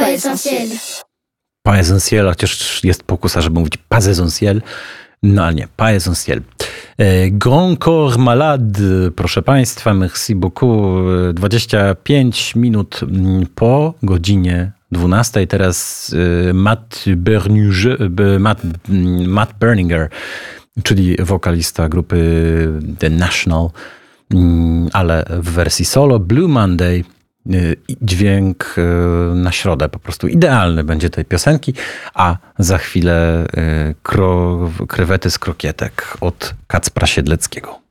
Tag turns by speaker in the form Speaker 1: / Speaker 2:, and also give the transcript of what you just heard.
Speaker 1: essentiel.
Speaker 2: Pas essentiel, chociaż jest pokusa, żeby mówić pas essentiel. No ale nie, pas essentiel. Grand Corps Malade, proszę Państwa, merci beaucoup. 25 minut po godzinie 12. Teraz Matt Berninger, czyli wokalista grupy The National, ale w wersji solo. Blue Monday. Dźwięk na środę, po prostu idealny będzie tej piosenki, a za chwilę krewety z krokietek od Kacpra Siedleckiego.